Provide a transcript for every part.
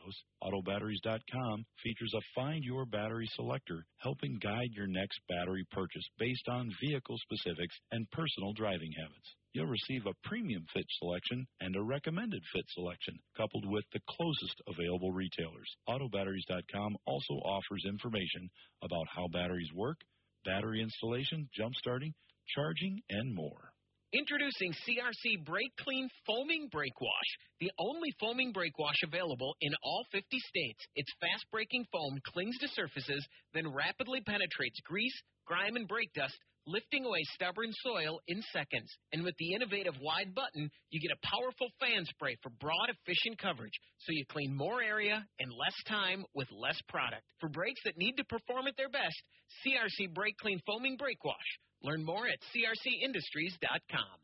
videos. AutoBatteries.com features a Find Your Battery selector, helping guide your next battery purchase based on vehicle specifics and personal driving habits. You'll receive a premium fit selection and a recommended fit selection, coupled with the closest available retailers. AutoBatteries.com also offers information about how batteries work, battery installation, jump starting, charging, and more. Introducing CRC Brake Clean Foaming Brake Wash, the only foaming brake wash available in all 50 states. Its fast-breaking foam clings to surfaces, then rapidly penetrates grease, grime, and brake dust, lifting away stubborn soil in seconds. And with the innovative wide button, you get a powerful fan spray for broad, efficient coverage, so you clean more area in less time with less product. For brakes that need to perform at their best, CRC Brake Clean Foaming Brake Wash. Learn more at crcindustries.com.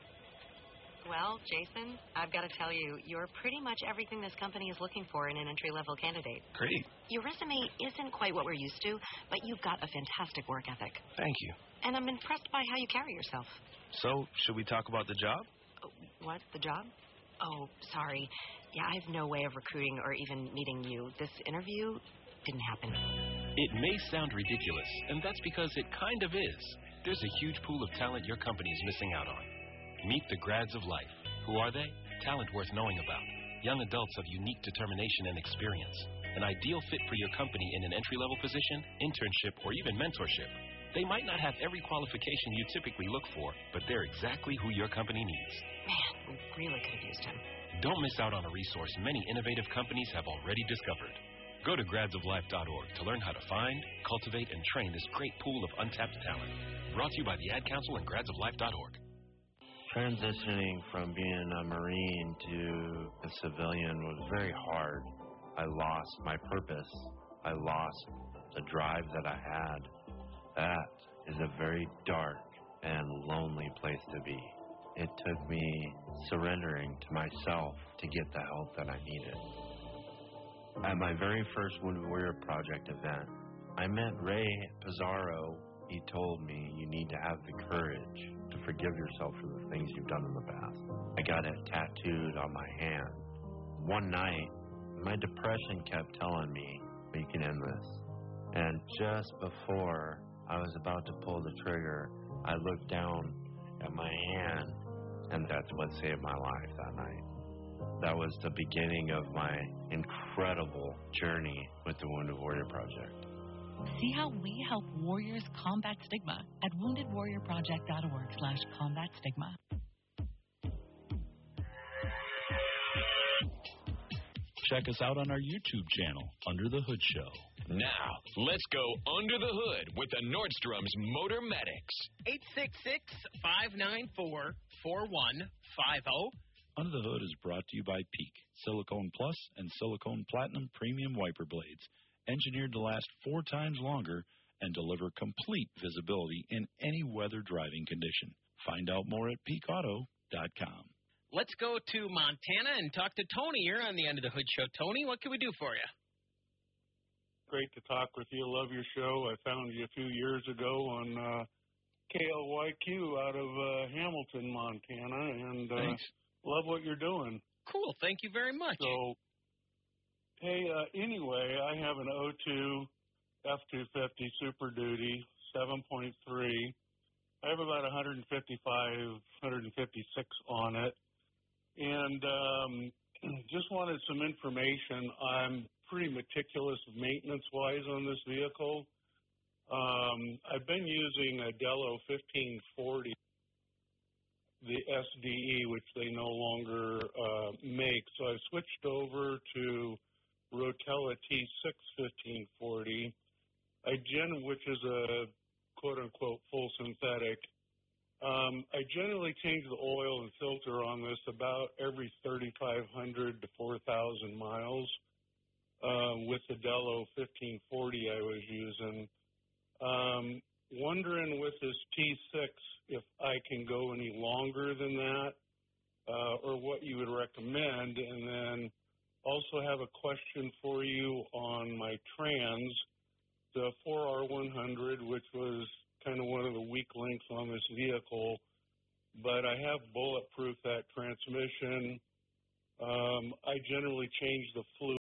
Well, Jason, I've got to tell you, you're pretty much everything this company is looking for in an entry-level candidate. Great. Your resume isn't quite what we're used to, but you've got a fantastic work ethic. Thank you. And I'm impressed by how you carry yourself. So, should we talk about the job? What? The job? Oh, sorry. Yeah, I have no way of recruiting or even meeting you. This interview didn't happen. It may sound ridiculous, and that's because it kind of is. There's a huge pool of talent your company is missing out on. Meet the grads of life. Who are they? Talent worth knowing about. Young adults of unique determination and experience. An ideal fit for your company in an entry-level position, internship, or even mentorship. They might not have every qualification you typically look for, but they're exactly who your company needs. Man, we really could have used him. Don't miss out on a resource many innovative companies have already discovered. Go to gradsoflife.org to learn how to find, cultivate, and train this great pool of untapped talent. Brought to you by the Ad Council and gradsoflife.org. Transitioning from being a Marine to a civilian was very hard. I lost my purpose. I lost the drive that I had. That is a very dark and lonely place to be. It took me surrendering to myself to get the help that I needed. At my very first Wounded Warrior Project event, I met Ray Pizarro. He told me, you need to have the courage to forgive yourself for the things you've done in the past. I got it tattooed on my hand. One night, my depression kept telling me, you can end this. And just before I was about to pull the trigger, I looked down at my hand, and that's what saved my life that night. That was the beginning of my incredible journey with the Wounded Warrior Project. See how we help warriors combat stigma at woundedwarriorproject.org/combatstigma. Check us out on our YouTube channel, Under the Hood Show. Now, let's go under the hood with the Nordstrom's Motor Medics. 866-594-4150. Under the Hood is brought to you by Peak, Silicone Plus and Silicone Platinum Premium Wiper Blades, engineered to last 4 times longer and deliver complete visibility in any weather driving condition. Find out more at peakauto.com. Let's go to Montana and talk to Tony here on the End of the Hood Show. Tony, what can we do for you? Great to talk with you. Love your show. I found you a few years ago on KLYQ out of Hamilton, Montana, and love what you're doing. Cool. Thank you very much. So, hey, anyway, I have an 02 F-250 Super Duty 7.3. I have about 155, 156 on it. And just wanted some information. I'm pretty meticulous maintenance-wise on this vehicle. I've been using a Dello 1540, the SDE, which they no longer make. So I switched over to Rotella T6 1540, which is a quote-unquote full synthetic. I generally change the oil and filter on this about every 3,500 to 4,000 miles. With the Dello 1540 I was using. Wondering with this T6 if I can go any longer than that, or what you would recommend. And then also have a question for you on my trans, the 4R100, which was kind of one of the weak links on this vehicle, but I have bulletproof that transmission. I generally change the fluid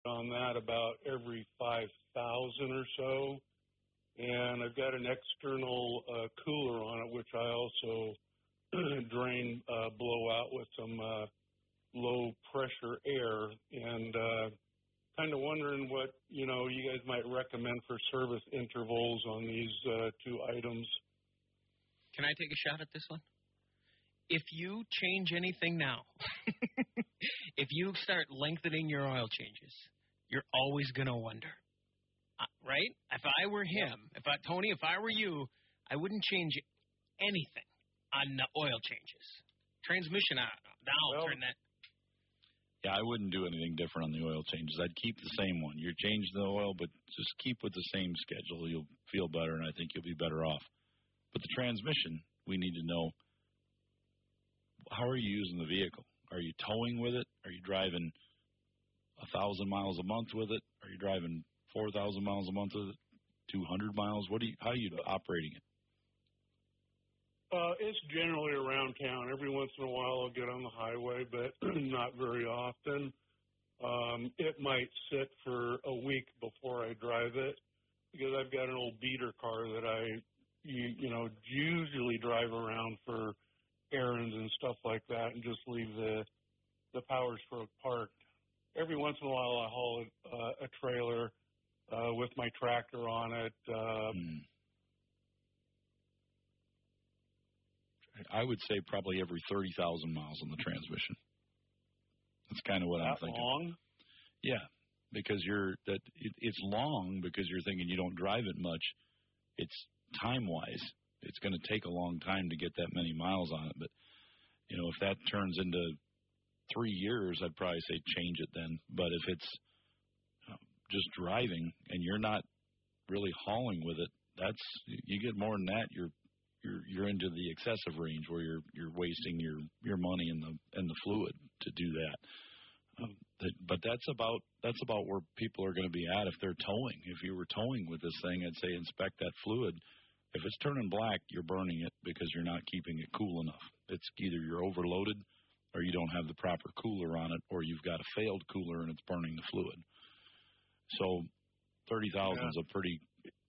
on that about every 5,000 or so. And I've got an external cooler on it, which I also drain, blow out with some low pressure air. And kind of wondering what, you guys might recommend for service intervals on these two items. Can I take a shot at this one? If you change anything now, if you start lengthening your oil changes, you're always going to wonder, right? If I were him, Tony, if I were you, I wouldn't change anything on the oil changes. Transmission, I'll turn that. Yeah, I wouldn't do anything different on the oil changes. I'd keep the same one. You're changing the oil, but just keep with the same schedule. You'll feel better, and I think you'll be better off. But the transmission, we need to know, how are you using the vehicle? Are you towing with it? Are you driving 1,000 miles a month with it? Are you driving 4,000 miles a month with it? 200 miles? How are you operating it? It's generally around town. Every once in a while I'll get on the highway, but not very often. It might sit for a week before I drive it because I've got an old beater car that I usually drive around for errands and stuff like that and just leave the power stroke parked. Every once in a while I haul a trailer with my tractor on it. I would say probably every 30,000 miles on the transmission. That's kind of what I'm thinking. Long? Yeah, because it's long because you're thinking you don't drive it much. It's time-wise. It's going to take a long time to get that many miles on it. But, if that turns into 3 years, I'd probably say change it then. But if it's just driving and you're not really hauling with it, you get more than that. You're into the excessive range where you're wasting your money and the fluid to do that. But that's about where people are going to be at if they're towing. If you were towing with this thing, I'd say inspect that fluid. If it's turning black, you're burning it because you're not keeping it cool enough. It's either you're overloaded or you don't have the proper cooler on it, or you've got a failed cooler and it's burning the fluid. So 30,000 is a pretty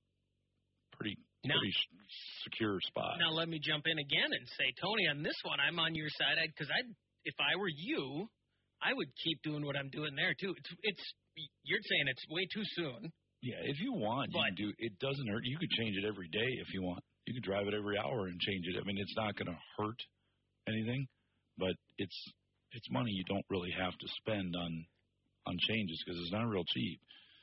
secure spot. Now let me jump in again and say, Tony, on this one, I'm on your side because if I were you, I would keep doing what I'm doing there too. You're saying it's way too soon. Yeah, if you want, you can do. It doesn't hurt. You could change it every day if you want. You could drive it every hour and change it. I mean, it's not going to hurt anything, but it's money you don't really have to spend on changes because it's not real cheap.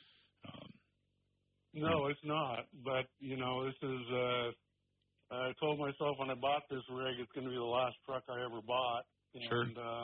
No, it's not. But this is. I told myself when I bought this rig, it's going to be the last truck I ever bought, and sure.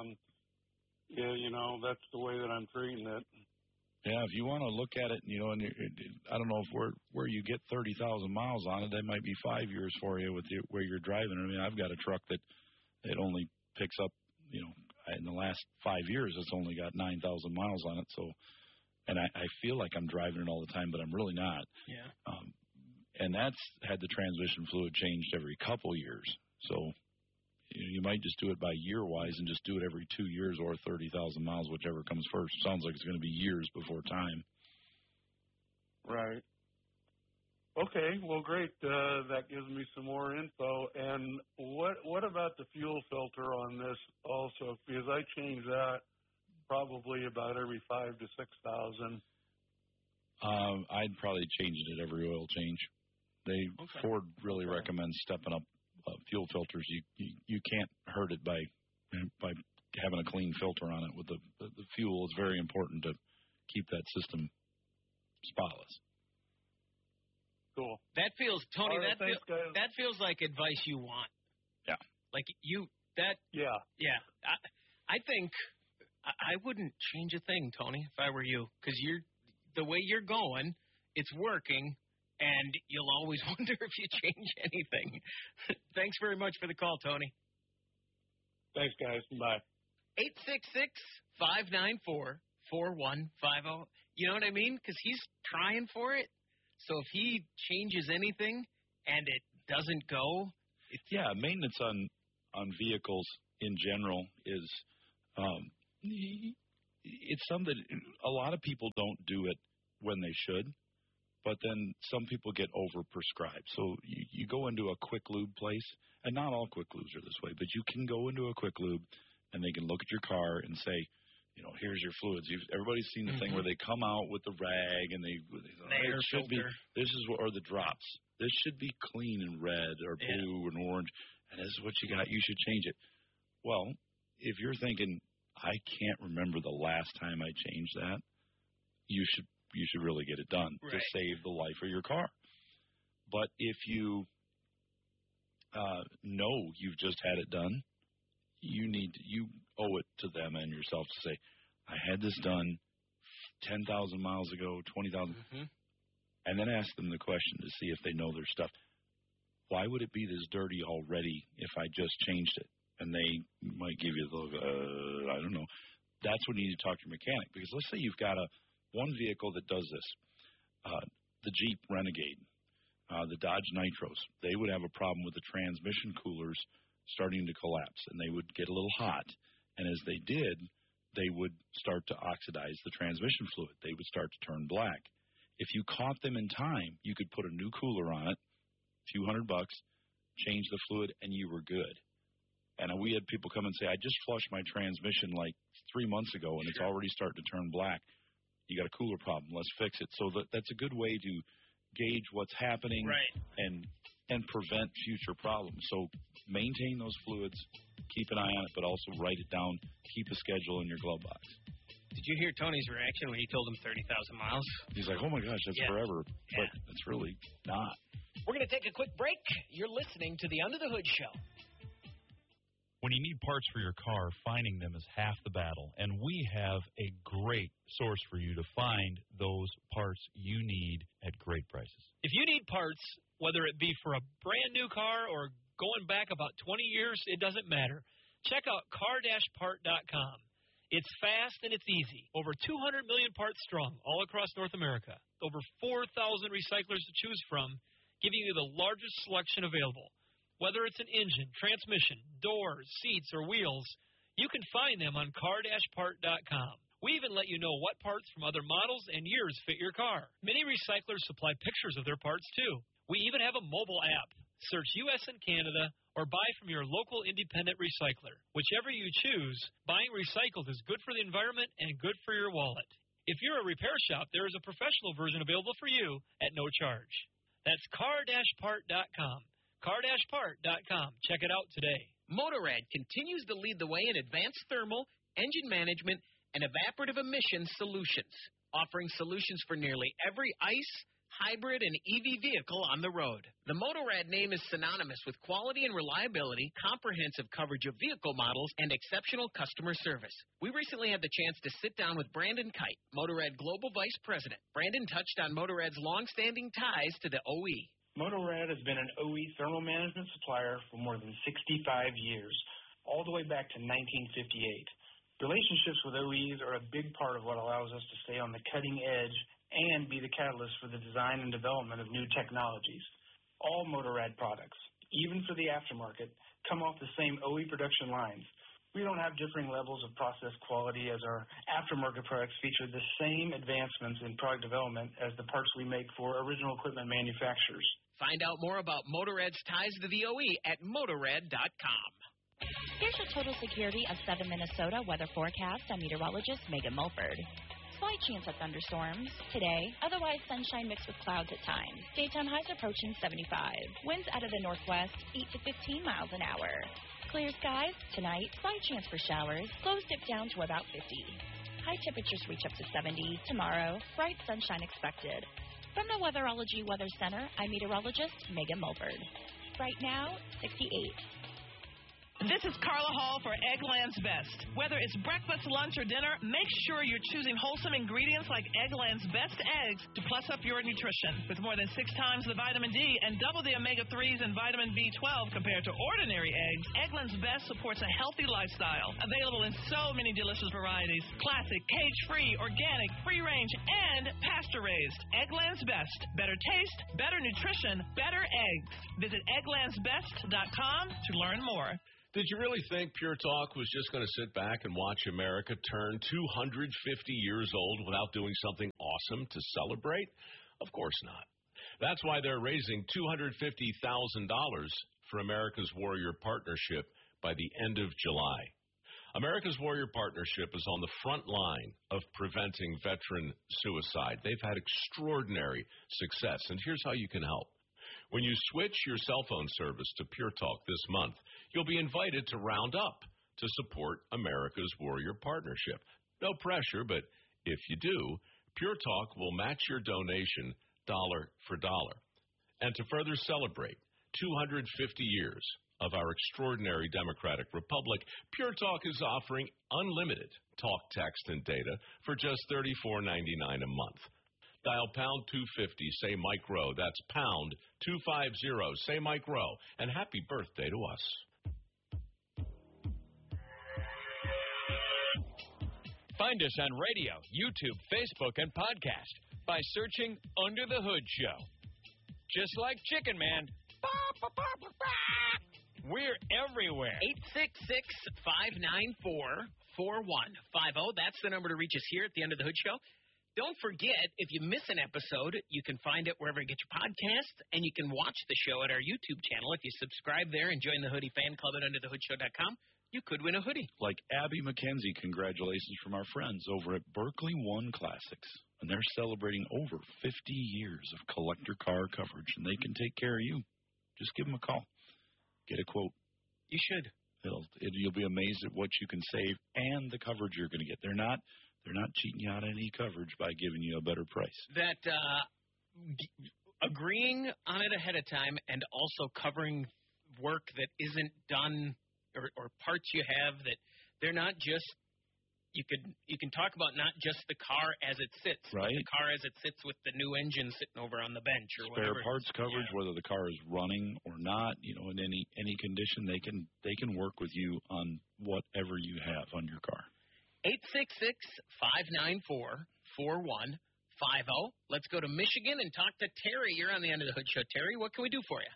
That's the way that I'm treating it. Yeah, if you want to look at it, and I don't know if where you get 30,000 miles on it, that might be 5 years for you with where you're driving. I mean, I've got a truck that it only picks up, in the last 5 years, it's only got 9,000 miles on it. So, and I feel like I'm driving it all the time, but I'm really not. Yeah. And that's had the transmission fluid changed every couple years. So you might just do it by year-wise and just do it every 2 years or 30,000 miles, whichever comes first. Sounds like it's going to be years before time. Right. Okay, well, great. That gives me some more info. And what about the fuel filter on this also? Because I change that probably about every 5,000 to 6,000. I'd probably change it at every oil change. Ford really recommends stepping up fuel filters. You can't hurt it by having a clean filter on it with the fuel. It's very important to keep that system spotless. Cool. That feels, Tony. Right, that feels like advice you want. Yeah. Like you. That. Yeah. Yeah. I think I wouldn't change a thing, Tony, if I were you, because the way you're going, it's working. And you'll always wonder if you change anything. Thanks very much for the call, Tony. Thanks, guys. Bye. 866-594-4150. You know what I mean? Because he's trying for it. So if he changes anything and it doesn't go. Maintenance on vehicles in general is it's something a lot of people don't do it when they should, but then some people get overprescribed. So you go into a quick lube place, and not all quick lubes are this way, but you can go into a quick lube, and they can look at your car and say, here's your fluids. Everybody's seen the thing where they come out with the rag and they it should be, this is what, or the drops. This should be clean and red or blue and orange, and this is what you got. You should change it. Well, if you're thinking, I can't remember the last time I changed that, you should really get it done to save the life of your car. But if you know you've just had it done, you owe it to them and yourself to say, I had this done 10,000 miles ago, 20,000, and then ask them the question to see if they know their stuff. Why would it be this dirty already if I just changed it? And they might give you I don't know. That's when you need to talk to your mechanic, because let's say you've got one vehicle that does this, the Jeep Renegade, the Dodge Nitros. They would have a problem with the transmission coolers starting to collapse, and they would get a little hot. And as they did, they would start to oxidize the transmission fluid. They would start to turn black. If you caught them in time, you could put a new cooler on it, a few $100, change the fluid, and you were good. And we had people come and say, I just flushed my transmission like 3 months ago, and it's already starting to turn black. You got a cooler problem. Let's fix it. So that's a good way to gauge what's happening and prevent future problems. So maintain those fluids, keep an eye on it, but also write it down. Keep a schedule in your glove box. Did you hear Tony's reaction when he told him 30,000 miles? He's like, oh, my gosh, that's forever. But it's really not. We're going to take a quick break. You're listening to the Under the Hood Show. When you need parts for your car, finding them is half the battle, and we have a great source for you to find those parts you need at great prices. If you need parts, whether it be for a brand-new car or going back about 20 years, it doesn't matter. Check out car-part.com. It's fast and it's easy. Over 200 million parts strong all across North America. Over 4,000 recyclers to choose from, giving you the largest selection available. Whether it's an engine, transmission, doors, seats, or wheels, you can find them on car-part.com. We even let you know what parts from other models and years fit your car. Many recyclers supply pictures of their parts, too. We even have a mobile app. Search U.S. and Canada or buy from your local independent recycler. Whichever you choose, buying recycled is good for the environment and good for your wallet. If you're a repair shop, there is a professional version available for you at no charge. That's car-part.com. car-part.com. Check it out today. Motorrad continues to lead the way in advanced thermal, engine management, and evaporative emissions solutions, offering solutions for nearly every ICE, hybrid, and EV vehicle on the road. The Motorrad name is synonymous with quality and reliability, comprehensive coverage of vehicle models, and exceptional customer service. We recently had the chance to sit down with Brandon Kite, Motorrad Global Vice President. Brandon touched on Motorrad's long-standing ties to the OE. Motorrad has been an OE thermal management supplier for more than 65 years, all the way back to 1958. Relationships with OEs are a big part of what allows us to stay on the cutting edge and be the catalyst for the design and development of new technologies. All Motorrad products, even for the aftermarket, come off the same OE production lines. We don't have differing levels of process quality, as our aftermarket products feature the same advancements in product development as the parts we make for original equipment manufacturers. Find out more about Motorrad's ties to the OE at motorrad.com. Here's your total security of 7 Minnesota weather forecast. I'm meteorologist Megan Mulford. Slight chance of thunderstorms today, otherwise sunshine mixed with clouds at times. Daytime highs approaching 75. Winds out of the northwest, 8 to 15 miles an hour. Clear skies tonight, slight chance for showers. Lows dip down to about 50. High temperatures reach up to 70. Tomorrow, bright sunshine expected. From the Weatherology Weather Center, I'm meteorologist Megan Mulford. Right now, 68. This is Carla Hall for Eggland's Best. Whether it's breakfast, lunch, or dinner, make sure you're choosing wholesome ingredients like Eggland's Best eggs to plus up your nutrition. With more than 6 times the vitamin D and double the omega-3s and vitamin B12 compared to ordinary eggs, Eggland's Best supports a healthy lifestyle. Available in so many delicious varieties: classic, cage-free, organic, free-range, and pasture-raised. Eggland's Best. Better taste, better nutrition, better eggs. Visit egglandsbest.com to learn more. Did you really think Pure Talk was just going to sit back and watch America turn 250 years old without doing something awesome to celebrate? Of course not. That's why they're raising $250,000 for America's Warrior Partnership by the end of July. America's Warrior Partnership is on the front line of preventing veteran suicide. They've had extraordinary success, and here's how you can help. When you switch your cell phone service to Pure Talk this month, you'll be invited to round up to support America's Warrior Partnership. No pressure, but if you do, Pure Talk will match your donation dollar for dollar. And to further celebrate 250 years of our extraordinary democratic republic, Pure Talk is offering unlimited talk, text, and data for just $34.99 a month. Dial pound 250, say Mike Rowe. That's pound 250, say Mike Rowe. And happy birthday to us. Find us on radio, YouTube, Facebook, and podcast by searching Under the Hood Show. Just like Chicken Man. We're everywhere. 866-594-4150. That's the number to reach us here at the Under the Hood Show. Don't forget, if you miss an episode, you can find it wherever you get your podcasts, and you can watch the show at our YouTube channel. If you subscribe there and join the Hoodie Fan Club at UnderTheHoodShow.com, you could win a hoodie. Like Abby McKenzie, congratulations from our friends over at Berkeley One Classics. And they're celebrating over 50 years of collector car coverage, and they can take care of you. Just give them a call. Get a quote. You should. You'll be amazed at what you can save and the coverage you're going to get. They're not cheating you out of any coverage by giving you a better price. That agreeing on it ahead of time and also covering work that isn't done or parts you have that they're not just you can talk about not just the car as it sits, right? But the car as it sits with the new engine sitting over on the bench or spare whatever. Parts coverage, whether the car is running or not, in any condition, they can work with you on whatever you have on your car. 866-594-4150. Let's go to Michigan and talk to Terry. You're on the Under the Hood Show. Terry, what can we do for you?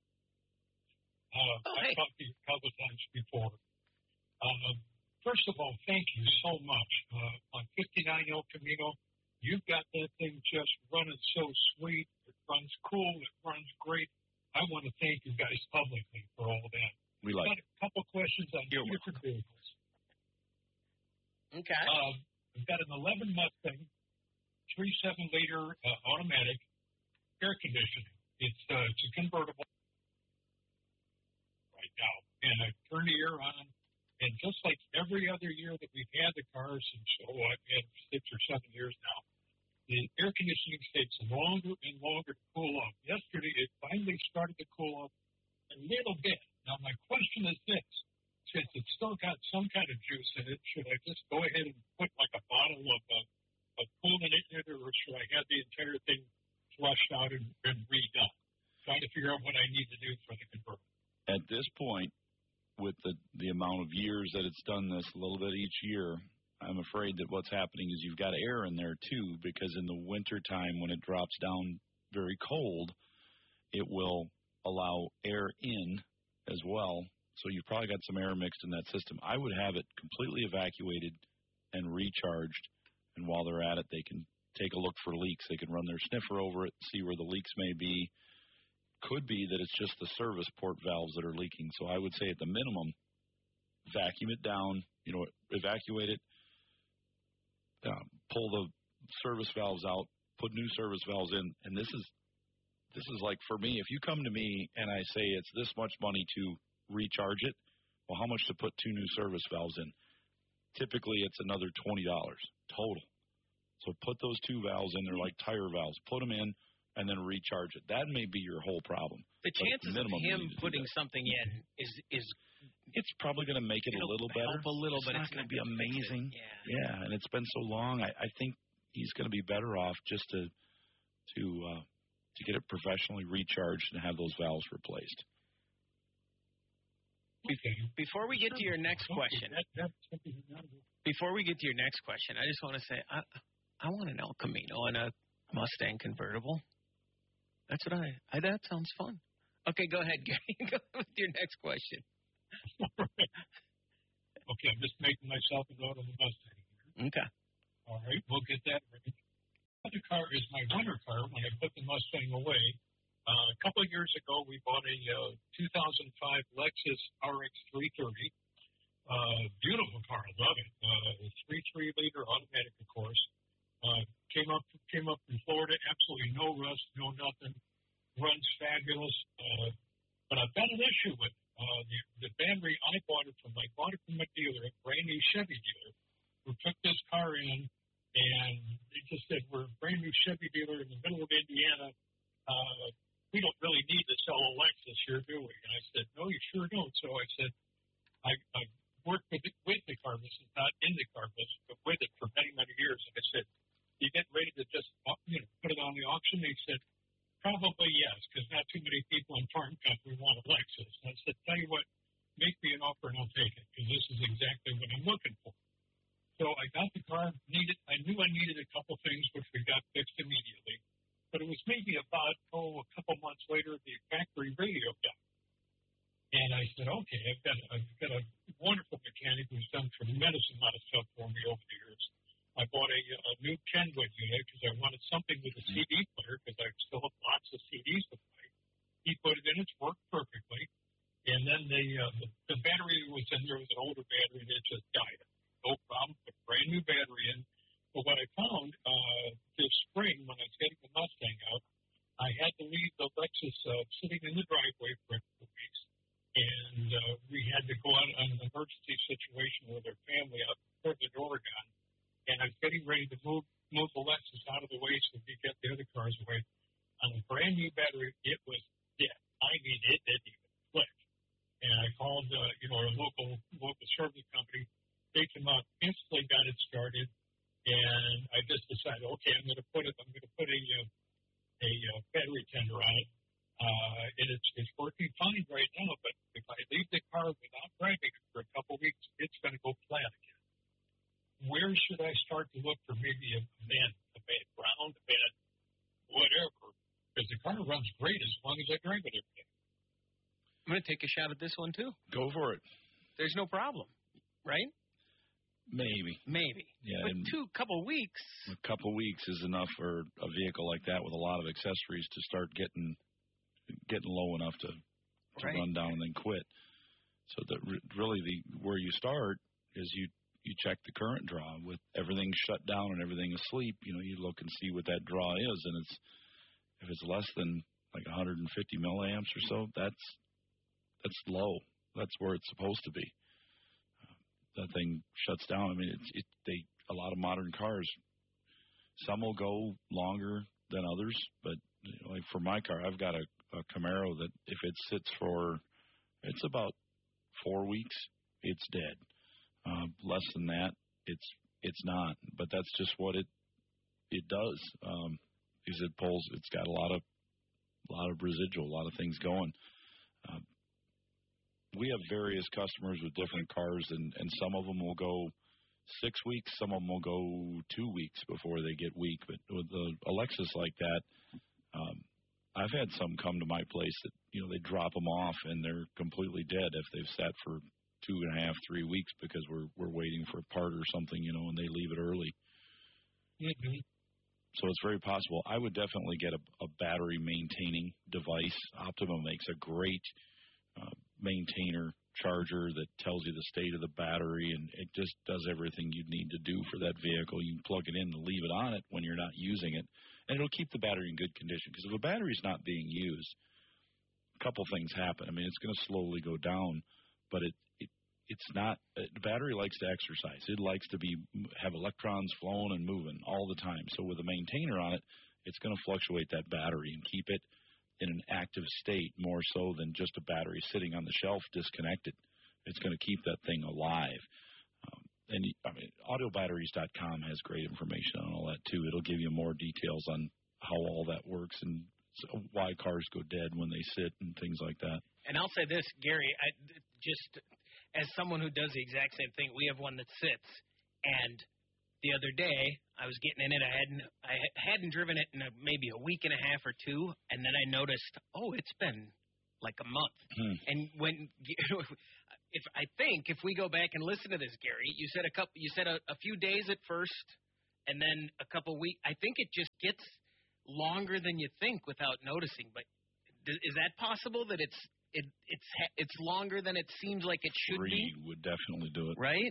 I've talked to you a couple of times before. First of all, thank you so much. On 59 El Camino, you've got that thing just running so sweet. It runs cool. It runs great. I want to thank you guys publicly for all that. We like it. A couple questions on different vehicles. Okay. I've got an 11 Mustang, 3.7-liter automatic, air conditioning. It's a convertible right now, and I turn the air on, and just like every other year that we've had the cars, and so I've had 6 or 7 years now, the air conditioning takes longer and longer to cool off. Yesterday, it finally started to cool off a little bit. Now, my question is this. Since it's still got some kind of juice in it, should I just go ahead and put like a bottle of coolant in it, or should I have the entire thing flushed out and redone? Trying to figure out what I need to do for the converter. At this point, with the amount of years that it's done this, a little bit each year, I'm afraid that what's happening is you've got air in there too, because in the wintertime when it drops down very cold, it will allow air in as well. So you've probably got some air mixed in that system. I would have it completely evacuated and recharged, and while they're at it, they can take a look for leaks. They can run their sniffer over it, see where the leaks may be. Could be that it's just the service port valves that are leaking. So I would say at the minimum, vacuum it down, evacuate it, pull the service valves out, put new service valves in, and this is like, for me, if you come to me and I say it's this much money to recharge it, well, how much to put 2 new service valves in? Typically, it's another $20 total. So put those 2 valves in. They're like tire valves. Put them in and then recharge it. That may be your whole problem. The chances of him putting something in is it's probably going to make it a little better. Help a little, but it's not going to be amazing. Yeah, and it's been so long. I think he's going to be better off just to get it professionally recharged and have those valves replaced. Before we get to your next question, I just want to say I want an El Camino and a Mustang convertible. That's what that sounds fun. Okay, go ahead, Gary. Go with your next question. Okay, I'm just making myself a note on the Mustang here. Okay. All right, we'll get that ready. The other car is my winter car when I put the Mustang away. A couple of years ago, we bought a 2005 Lexus RX 330. Beautiful car, I love it. 3.3-liter automatic, of course. Came up from Florida, absolutely no rust, no nothing. Runs fabulous. But I've got an issue with it. The battery, I bought it from a dealer, a brand new Chevy dealer, who took this car in, and they just said, we're a brand new Chevy dealer in the middle of Indiana. We don't really need to sell a Lexus here, do we? And I said, no, you sure don't. So I said, I worked with the car. This is not in the car business, but with it for many, many years. And I said, you get ready to just put it on the auction? They said, probably yes, because not too many people in farm country want a Lexus. And I said, tell you what, make me an offer and I'll take it, because this is exactly what I'm looking for. So I got the car. I knew I needed a couple things, which we got fixed immediately. But it was maybe about, a couple months later, the factory radio died. And I said, okay, I've got a wonderful mechanic who's done a tremendous amount of stuff for me over the years. I bought a new Kenwood unit because I wanted something with a CD player, because I still have lots of CDs to play. He put it in, it's worked perfectly. And then the battery was in there, was an older battery, and it just died. No problem, put a brand new battery in. But what I found this spring when I was getting the Mustang out, I had to leave the Lexus sitting in the driveway for a couple of weeks. And we had to go on an emergency situation with our family out in Portland, Oregon. And I was getting ready to move the Lexus out of the way so we could get the other cars away. On a brand new battery, it was dead. I mean, it didn't even click. And I called, our local service company. They came out, instantly got it started, and I just decided, okay, I'm going to put a battery tender on it. And it's working fine right now. But if I leave the car without driving it for a couple of weeks, it's going to go flat again. Where should I start to look for maybe a bed ground, a bed, whatever? Because the car runs great as long as I drive it every day. I'm going to take a shot at this one, too. Go for it. There's no problem, right? Maybe. Yeah. But couple weeks. A couple weeks is enough for a vehicle like that with a lot of accessories to start getting low enough to run down and then quit. So where you start is you check the current draw with everything shut down and everything asleep. You look and see what that draw is, and if it's less than like 150 milliamps or so, that's low. That's where it's supposed to be. That thing shuts down. I mean, a lot of modern cars, some will go longer than others, but like for my car, I've got a Camaro that if it sits it's about 4 weeks, it's dead. Less than that, it's not. But that's just what it does. Because it's got a lot of residual, a lot of things going. We have various customers with different cars, and some of them will go 6 weeks, some of them will go 2 weeks before they get weak. But with a Lexus like that, I've had some come to my place that they drop them off and they're completely dead if they've sat for 2.5, 3 weeks because we're waiting for a part or something, and they leave it early. Mm-hmm. So it's very possible. I would definitely get a battery maintaining device. Optima makes a great maintainer charger that tells you the state of the battery, and it just does everything you'd need to do for that vehicle. You can plug it in and leave it on it when you're not using it, and it'll keep the battery in good condition. Because if a battery's not being used, a couple things happen. I mean, it's going to slowly go down, but it's not. The battery likes to exercise. It likes to have electrons flowing and moving all the time. So with a maintainer on it, it's going to fluctuate that battery and keep it in an active state more so than just a battery sitting on the shelf disconnected. It's going to keep that thing alive. Autobatteries.com has great information on all that, too. It'll give you more details on how all that works and why cars go dead when they sit and things like that. And I'll say this, Gary, just as someone who does the exact same thing, we have one that sits, and the other day I was getting in it. I hadn't driven it in maybe a week and a half or two, and then I noticed, it's been like a month. And when if we go back and listen to this, Gary, you said a few days at first, and then a couple weeks. I think it just gets longer than you think without noticing. But is that possible? That it's longer than it seems like it should be? 3 would definitely do it, right?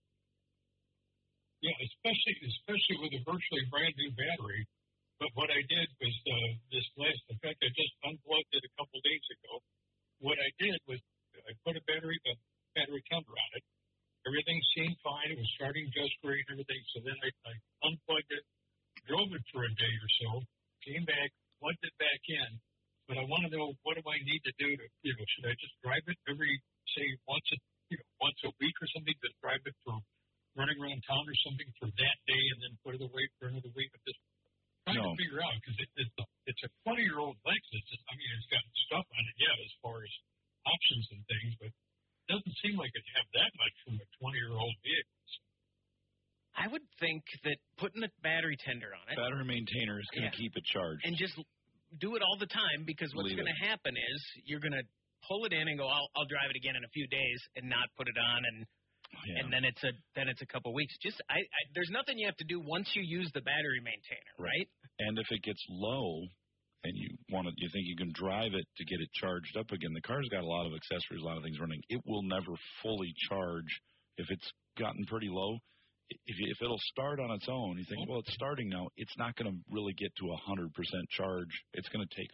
Yeah, especially with a virtually brand new battery. But what I did was in fact, I just unplugged it a couple days ago. What I did was I put a battery cover on it. Everything seemed fine. It was starting just great and everything. So then I unplugged it, drove it for a day or so, came back, plugged it back in. But I want to know, what do I need to do to, should I just drive it every, say, once a week or something, just drive it for running around town or something for that day and then put it away for another week? I'm just trying to figure out, because it's a 20-year-old Lexus. It's got stuff on it, as far as options and things, but it doesn't seem like it have that much from a 20-year-old vehicle. I would think that putting a battery tender on it, battery maintainer, is going to keep it charged, and just do it all the time, because what's going to happen is you're going to pull it in and go, I'll drive it again in a few days, and not put it on, and then it's a couple weeks. There's nothing you have to do once you use the battery maintainer, right? And if it gets low, and you think you can drive it to get it charged up again, the car's got a lot of accessories, a lot of things running. It will never fully charge if it's gotten pretty low. If it'll start on its own, you think, well, it's starting now. It's not going to really get to 100% charge. It's going to take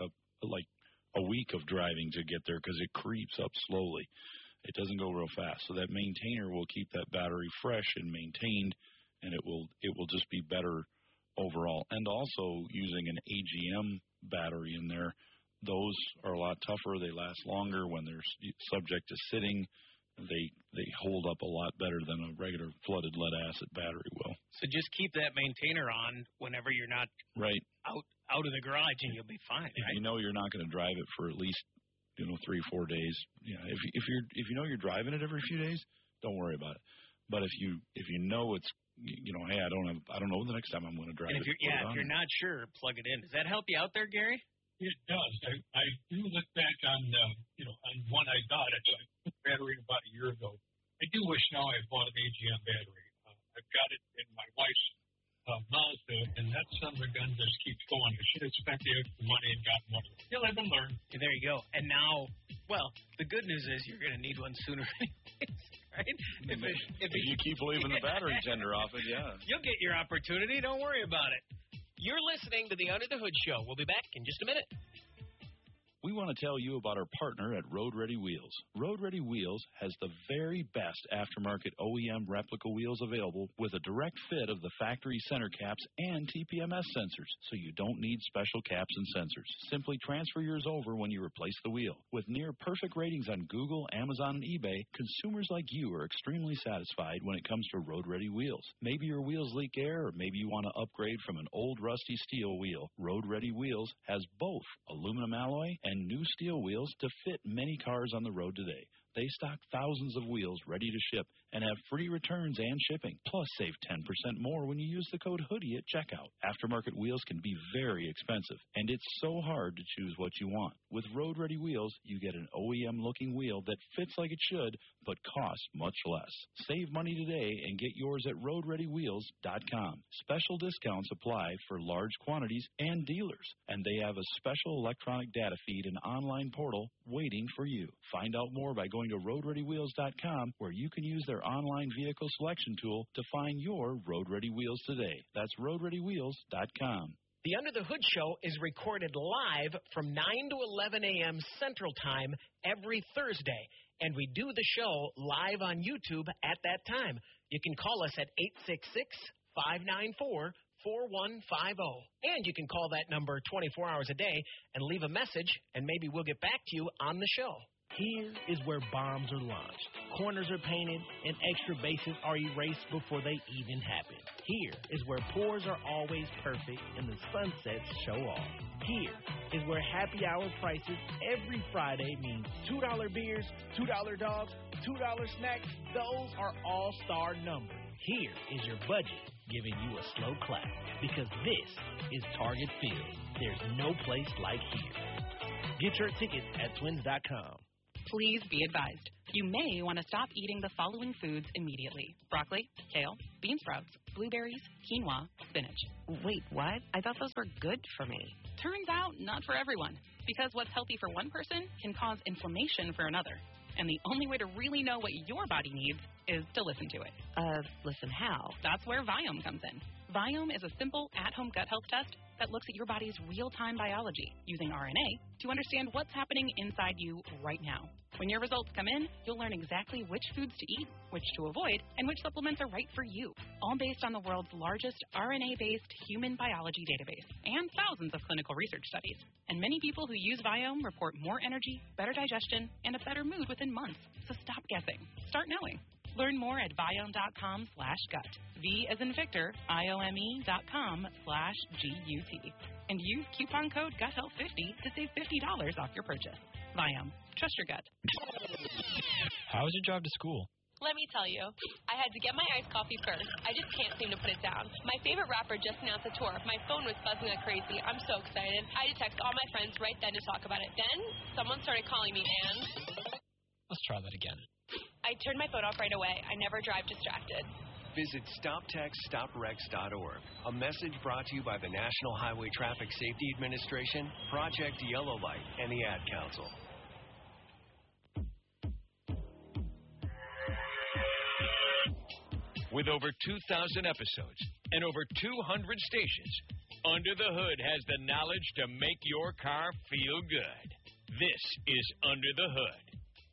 a week of driving to get there, because it creeps up slowly. It doesn't go real fast. So that maintainer will keep that battery fresh and maintained, and it will just be better overall. And also using an AGM battery in there, those are a lot tougher. They last longer when they're subject to sitting. They hold up a lot better than a regular flooded lead-acid battery will. So just keep that maintainer on whenever you're not out of the garage, and you'll be fine. If you know you're not going to drive it for at least 3-4 days. If you know you're driving it every few days, don't worry about it. But if you know it's hey, I don't know the next time I'm going to drive it. If you're not sure, plug it in. Does that help you out there, Gary? It does. I do look back on on one I got. I put the battery in about a year ago. I do wish now I had bought an AGM battery. I've got it in my wife's Mazda, and that son of a gun just keeps going. I should have spent the extra money and gotten one. You'll live and learn. There you go. And now, the good news is you're going to need one sooner, right? If you keep leaving the battery tender off it, you'll get your opportunity. Don't worry about it. You're listening to the Under the Hood Show. We'll be back in just a minute. We want to tell you about our partner at Road Ready Wheels. Road Ready Wheels has the very best aftermarket OEM replica wheels available, with a direct fit of the factory center caps and TPMS sensors, so you don't need special caps and sensors. Simply transfer yours over when you replace the wheel. With near perfect ratings on Google, Amazon, and eBay, consumers like you are extremely satisfied when it comes to Road Ready Wheels. Maybe your wheels leak air, or maybe you want to upgrade from an old rusty steel wheel. Road Ready Wheels has both aluminum alloy and new steel wheels to fit many cars on the road today. They stock thousands of wheels ready to ship and have free returns and shipping. Plus, save 10% more when you use the code HOODIE at checkout. Aftermarket wheels can be very expensive, and it's so hard to choose what you want. With Road Ready Wheels, you get an OEM-looking wheel that fits like it should, but costs much less. Save money today and get yours at RoadReadyWheels.com. Special discounts apply for large quantities and dealers, and they have a special electronic data feed and online portal waiting for you. Find out more by going to RoadReadyWheels.com, where you can use their online vehicle selection tool to find your Road Ready Wheels today. That's RoadReadyWheels.com. The Under the Hood Show is recorded live from 9 to 11 a.m. Central Time every Thursday, and we do the show live on YouTube at that time. You can call us at 866-594-4150, and you can call that number 24 hours a day and leave a message, and maybe we'll get back to you on the show. Here is where bombs are launched, corners are painted, and extra bases are erased before they even happen. Here is where pours are always perfect and the sunsets show off. Here is where happy hour prices every Friday means $2 beers, $2 dogs, $2 snacks. Those are all-star numbers. Here is your budget giving you a slow clap, because this is Target Field. There's no place like here. Get your tickets at twins.com. Please be advised. You may want to stop eating the following foods immediately. Broccoli, kale, bean sprouts, blueberries, quinoa, spinach. Wait, what? I thought those were good for me. Turns out, not for everyone. Because what's healthy for one person can cause inflammation for another. And the only way to really know what your body needs is to listen to it. Listen how? That's where Viome comes in. Viome is a simple at-home gut health test that looks at your body's real-time biology using RNA to understand what's happening inside you right now. When your results come in, you'll learn exactly which foods to eat, which to avoid, and which supplements are right for you, all based on the world's largest RNA-based human biology database and thousands of clinical research studies. And many people who use Viome report more energy, better digestion, and a better mood within months. So stop guessing. Start knowing. Learn more at Viome.com/gut. V as in Victor, IOME.com/GUT. And use coupon code GUTHEALTH50 to save $50 off your purchase. Viome. Trust your gut. How was your drive to school? Let me tell you, I had to get my iced coffee first. I just can't seem to put it down. My favorite rapper just announced a tour. My phone was buzzing like crazy. I'm so excited. I had to text all my friends right then to talk about it. Then, someone started calling me, and Let's try that again. I turned my phone off right away. I never drive distracted. Visit StopTextStopWrecks.org. A message brought to you by the National Highway Traffic Safety Administration, Project Yellow Light, and the Ad Council. With over 2,000 episodes and over 200 stations, Under the Hood has the knowledge to make your car feel good. This is Under the Hood.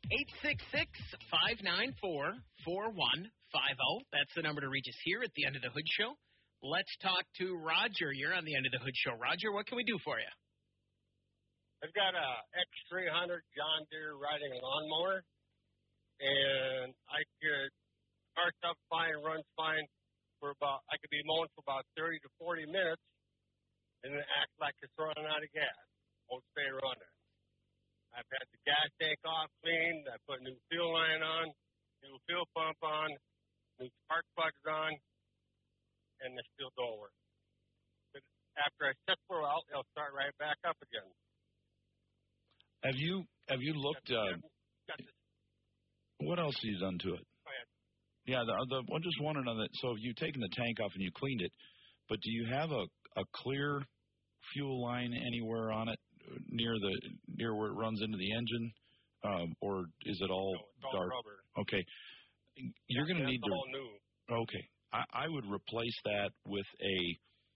866-594-4150. That's the number to reach us here at the End of the Hood Show. Let's talk to Roger. You're on the End of the Hood Show. Roger, what can we do for you? I've got a X300 John Deere riding lawnmower, and I could starts up fine, runs fine I could be mowing for about 30 to 40 minutes, and then act like it's running out of gas. Won't stay running. I've had the gas tank off cleaned. I put a new fuel line on, new fuel pump on, new spark plugs on, and they still don't work. But after I set for a while, it'll start right back up again. Have you looked? What else have you done to it? Yeah, I'm just wondering on that. So you've taken the tank off and you cleaned it, but do you have a clear fuel line anywhere on it near where it runs into the engine, or is it all dark? Rubber. Okay, you're going to need to. All new. Okay, I would replace that with a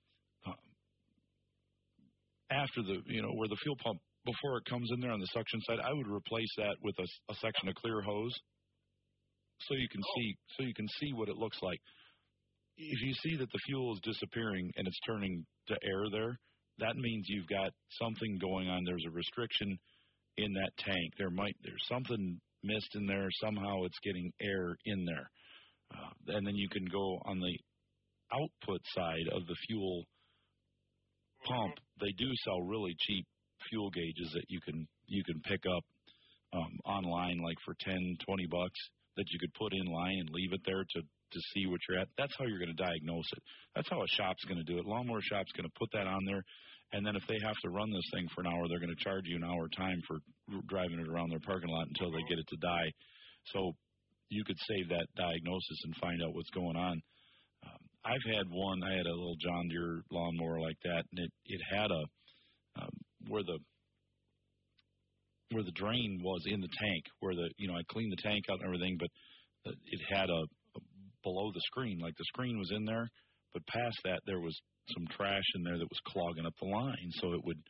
after the where the fuel pump before it comes in there on the suction side. I would replace that with a section of clear hose. So you can see what it looks like. If you see that the fuel is disappearing and it's turning to air there, that means you've got something going on. There's a restriction in that tank. There's something missed in there. Somehow it's getting air in there. And then you can go on the output side of the fuel pump. They do sell really cheap fuel gauges that you can pick up online, like for $10, $20. That you could put in line and leave it there to see what you're at. That's how you're going to diagnose it. That's how a shop's going to do it. Lawnmower shop's going to put that on there, and then if they have to run this thing for an hour, they're going to charge you an hour time for driving it around their parking lot until they get it to die. So you could save that diagnosis and find out what's going on. I had a little John Deere lawnmower like that, and it had where the drain was in the tank, where I cleaned the tank out and everything, but it had a below the screen, like the screen was in there, but past that there was some trash in there that was clogging up the line, so it would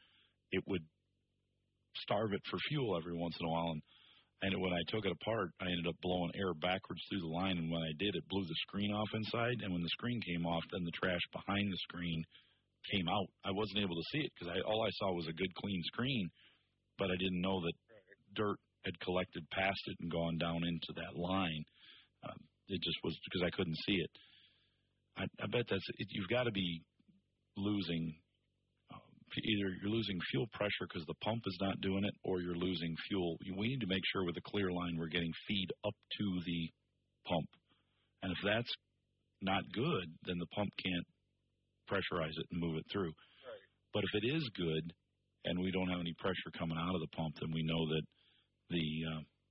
starve it for fuel every once in a while, and when I took it apart, I ended up blowing air backwards through the line, and when I did, it blew the screen off inside, and when the screen came off, then the trash behind the screen came out. I wasn't able to see it because all I saw was a good clean screen, but I didn't know that dirt had collected past it and gone down into that line. It just was because I couldn't see it. I bet you've got to be losing, either you're losing fuel pressure because the pump is not doing it, or you're losing fuel. We need to make sure with a clear line we're getting feed up to the pump. And if that's not good, then the pump can't pressurize it and move it through. Right. But if it is good, and we don't have any pressure coming out of the pump, then we know that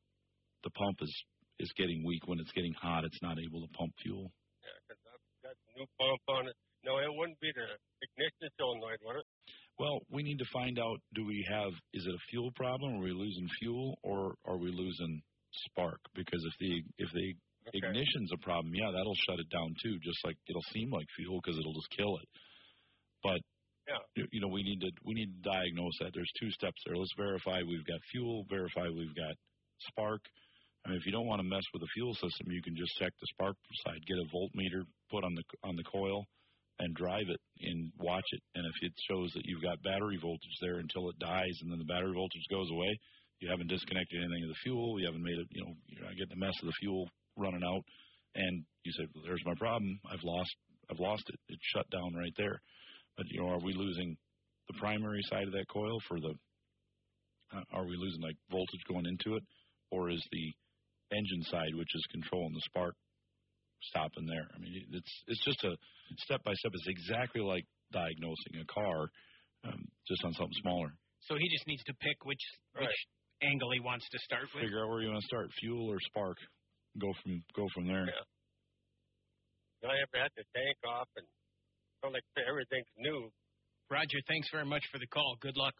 the pump is getting weak. When it's getting hot, it's not able to pump fuel. Yeah, because I've got a new pump on it. No, it wouldn't be the ignition solenoid, would it? Well, we need to find out, is it a fuel problem? Are we losing fuel, or are we losing spark? Because if the ignition's a problem, yeah, that'll shut it down too, just like it'll seem like fuel because it'll just kill it. But we need to diagnose that. There's two steps there. Let's verify we've got fuel, verify we've got spark. I mean, if you don't want to mess with the fuel system, you can just check the spark side, get a voltmeter, put on the coil, and drive it and watch it. And if it shows that you've got battery voltage there until it dies, and then the battery voltage goes away, you haven't disconnected anything of the fuel, you haven't made it, you're not getting a mess of the fuel running out, and you say, well, there's my problem. I've lost it. It's shut down right there. But are we losing the primary side of that coil for the? Are we losing like voltage going into it, or is the engine side, which is controlling the spark, stopping there? I mean, it's just a step by step. It's exactly like diagnosing a car, just on something smaller. So he just needs to pick which angle he wants to start with. Figure out where you want to start, fuel or spark. Go from there. Yeah. I have had the tank off and felt like everything's new. Roger, thanks very much for the call. Good luck.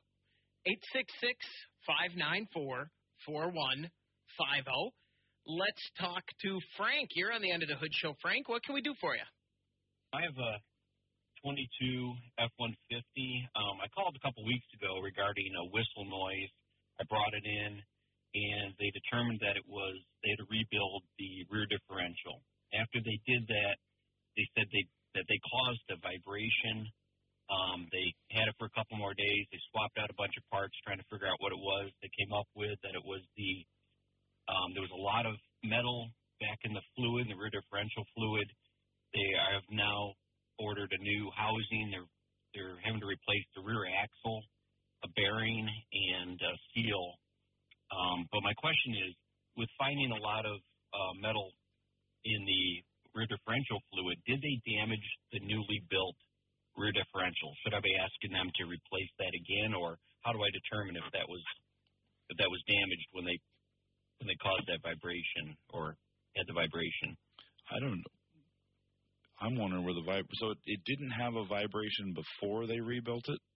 866-594-4150. Let's talk to Frank. You're on the Under the Hood Show. Frank, what can we do for you? I have a 22 F-150. I called a couple weeks ago regarding a whistle noise. I brought it in, and they determined that they had to rebuild the rear differential. After they did that, they said that they caused a vibration. They had it for a couple more days. They swapped out a bunch of parts trying to figure out what it was. They came up with that it was there was a lot of metal back in the fluid, the rear differential fluid. They have now ordered a new housing. They're having to replace the rear axle, a bearing, and a seal. But my question is, with finding a lot of metal in the rear differential fluid, did they damage the newly built rear differential? Should I be asking them to replace that again, or how do I determine if that was damaged when they caused that vibration or had the vibration? I don't know. I'm wondering where so it didn't have a vibration before they rebuilt it?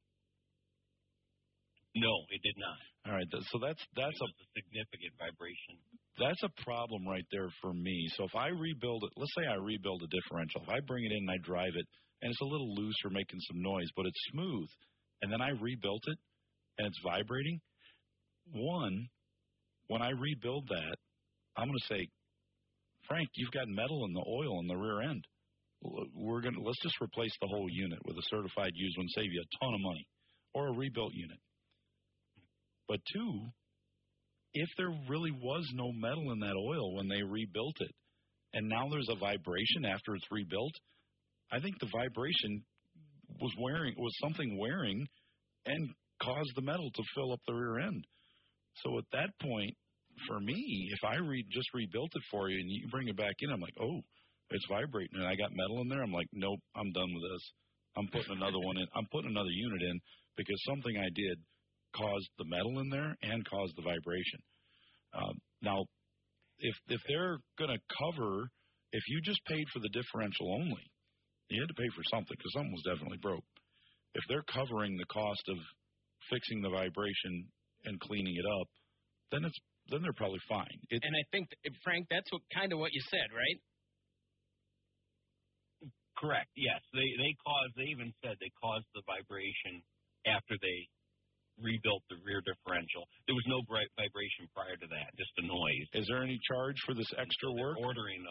No, it did not. All right, so that's a significant vibration. That's a problem right there for me. So if I rebuild it, let's say I rebuild a differential. If I bring it in and I drive it, and it's a little loose or making some noise, but it's smooth, and then I rebuilt it, and it's vibrating, when I rebuild that, I'm going to say, Frank, you've got metal in the oil in the rear end. Let's just replace the whole unit with a certified used one, save you a ton of money, or a rebuilt unit. But two, if there really was no metal in that oil when they rebuilt it, and now there's a vibration after it's rebuilt, I think the vibration was something wearing and caused the metal to fill up the rear end. So at that point, for me, if I just rebuilt it for you and you bring it back in, I'm like, oh, it's vibrating and I got metal in there. I'm like, nope, I'm done with this. I'm putting another one in. I'm putting another unit in because something I did caused the metal in there and caused the vibration. Now, if they're going to cover, if you just paid for the differential only, you had to pay for something because something was definitely broke. If they're covering the cost of fixing the vibration and cleaning it up, then they're probably fine. And I think, Frank, that's kind of what you said, right? Correct. Yes, they even said they caused the vibration after they rebuilt the rear differential. There was no vibration prior to that, just a noise. Is there any charge for this extra work? Ordering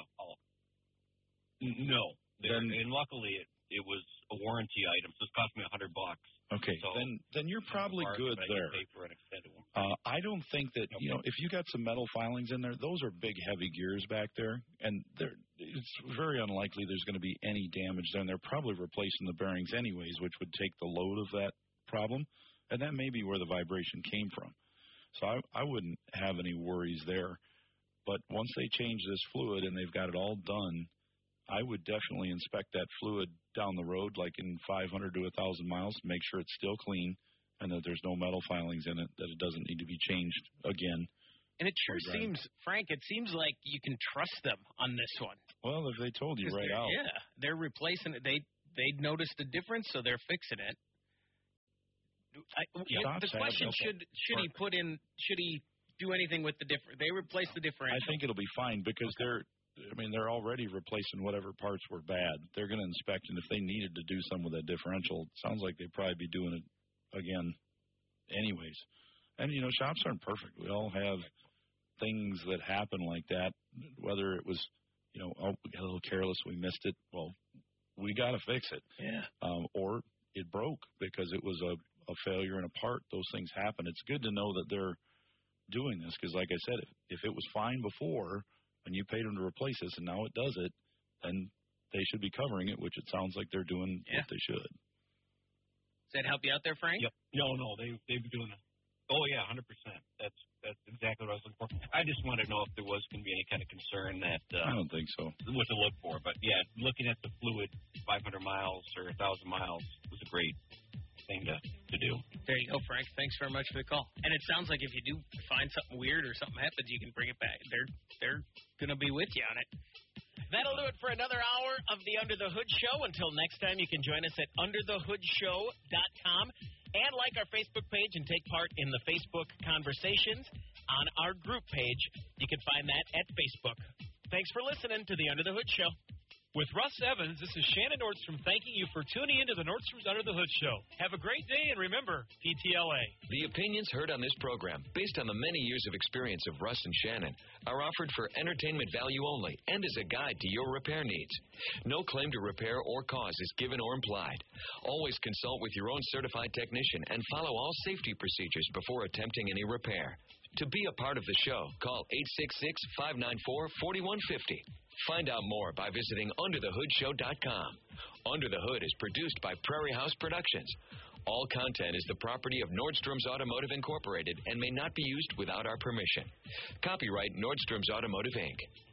no. And luckily it was a warranty item, so it cost me $100. Okay, so then you're probably good there. Pay for an extended one. I don't think that, if you got some metal filings in there, those are big, heavy gears back there, and it's very unlikely there's going to be any damage there. And they're probably replacing the bearings anyways, which would take the load of that problem, and that may be where the vibration came from. So I wouldn't have any worries there. But once they change this fluid and they've got it all done, I would definitely inspect that fluid down the road, like in 500 to 1,000 miles, to make sure it's still clean and that there's no metal filings in it, that it doesn't need to be changed again. And it sure seems, Frank, it seems like you can trust them on this one. Well, if they told you right out. Yeah, they're replacing it. They noticed a difference, so they're fixing it. The question, should he do anything with the difference? They replace the differential. I think it'll be fine because they're already replacing whatever parts were bad. They're going to inspect, and if they needed to do something with that differential, it sounds like they'd probably be doing it again anyways. And, shops aren't perfect. We all have things that happen like that, whether it was, we got a little careless, we missed it. Well, we got to fix it. Yeah. Or it broke because it was a failure in a part. Those things happen. It's good to know that they're doing this because, like I said, if it was fine before and you paid them to replace this and now it does it, then they should be covering it, which it sounds like they're doing what they should. Does that help you out there, Frank? Yep. No, they've been doing it. Oh, yeah, 100%. That's exactly what I was looking for. I just wanted to know if there was going to be any kind of concern that I don't think so. What to look for. But, yeah, looking at the fluid 500 miles or 1,000 miles was a great thing to do. There you go, Frank. Thanks very much for the call. And it sounds like if you do find something weird or something happens, you can bring it back. They're going to be with you on it. That'll do it for another hour of the Under the Hood Show. Until next time, you can join us at underthehoodshow.com and like our Facebook page and take part in the Facebook conversations on our group page. You can find that at Facebook. Thanks for listening to the Under the Hood Show. With Russ Evans, this is Shannon Nordstrom thanking you for tuning into the Nordstrom's Under the Hood Show. Have a great day, and remember, PTLA. The opinions heard on this program, based on the many years of experience of Russ and Shannon, are offered for entertainment value only and as a guide to your repair needs. No claim to repair or cause is given or implied. Always consult with your own certified technician and follow all safety procedures before attempting any repair. To be a part of the show, call 866-594-4150. Find out more by visiting underthehoodshow.com. Under the Hood is produced by Prairie House Productions. All content is the property of Nordstrom's Automotive Incorporated and may not be used without our permission. Copyright Nordstrom's Automotive, Inc.